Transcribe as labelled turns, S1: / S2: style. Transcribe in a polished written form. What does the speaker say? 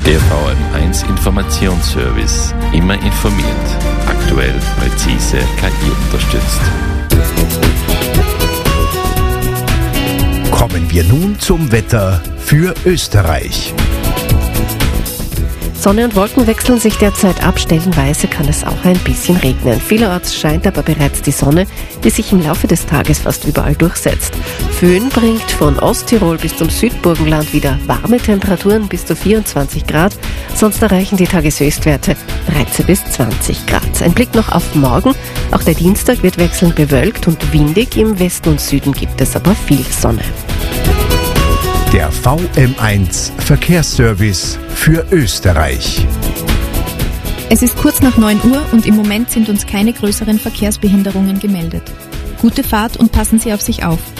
S1: Der VM1 Informationsservice. Immer informiert. Aktuell, präzise, KI unterstützt.
S2: Kommen wir nun zum Wetter für Österreich.
S3: Sonne und Wolken wechseln sich derzeit ab, stellenweise kann es auch ein bisschen regnen. Vielerorts scheint aber bereits die Sonne, die sich im Laufe des Tages fast überall durchsetzt. Föhn bringt von Osttirol bis zum Südburgenland wieder warme Temperaturen bis zu 24 Grad, sonst erreichen die Tageshöchstwerte 13 bis 20 Grad. Ein Blick noch auf morgen, auch der Dienstag wird wechselnd bewölkt und windig, im Westen und Süden gibt es aber viel Sonne.
S2: Der VM1 Verkehrsservice für Österreich.
S4: Es ist kurz nach 9 Uhr und im Moment sind uns keine größeren Verkehrsbehinderungen gemeldet. Gute Fahrt und passen Sie auf sich auf.